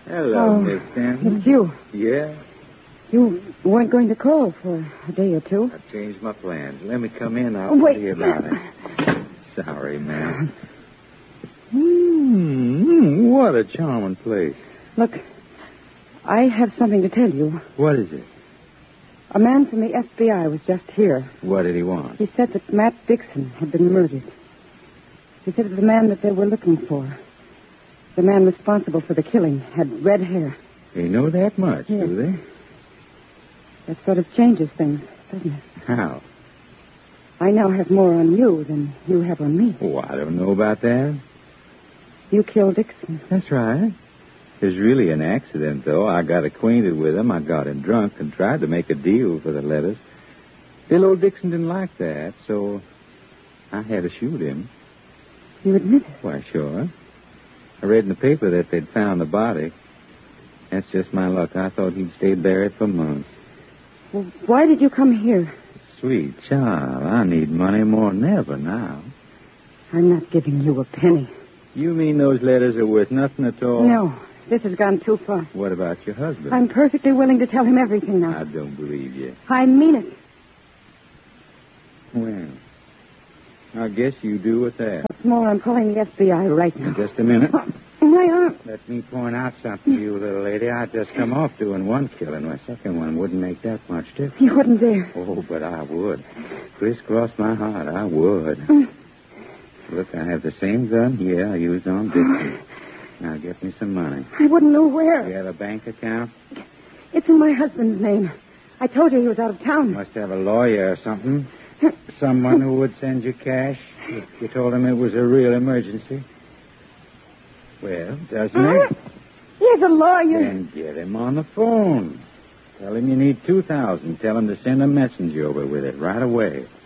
Hello, Miss Stanton. It's you. Yeah? You weren't going to call for a day or two. I changed my plans. Let me come in. I'll Wait. tell you about it. Sorry, ma'am. What a charming place. Look, I have something to tell you. What is it? A man from the FBI was just here. What did he want? He said that Matt Dixon had been murdered. He said that the man that they were looking for, the man responsible for the killing, had red hair. They know that much, Yes. do they? That sort of changes things, doesn't it? How? I now have more on you than you have on me. Oh, I don't know about that. You killed Dixon. That's right. It was really an accident, though. I got acquainted with him. I got him drunk and tried to make a deal for the letters. Still, old Dixon didn't like that, so I had to shoot him. You admit it? Why, sure. I read in the paper that they'd found the body. That's just my luck. I thought he'd stayed buried for months. Well, why did you come here? Sweet child, I need money more than ever now. I'm not giving you a penny. You mean those letters are worth nothing at all? No, this has gone too far. What about your husband? I'm perfectly willing to tell him everything now. I don't believe you. I mean it. Well, I guess you do with that. What's more, I'm calling the FBI right now. Just a minute. My arm. Let me point out something to you, little lady. I just come off doing one killing. My second one wouldn't make that much difference. You wouldn't dare. Oh, but I would. Crisscross my heart, I would. Look, I have the same gun here I used on Dixon. Now, get me some money. I wouldn't know where. You have a bank account? It's in my husband's name. I told you he was out of town. Must have a lawyer or something. Someone who would send you cash if you told him it was a real emergency. Well, doesn't it? He's a lawyer. Then get him on the phone. Tell him you need $2,000. Tell him to send a messenger over with it right away.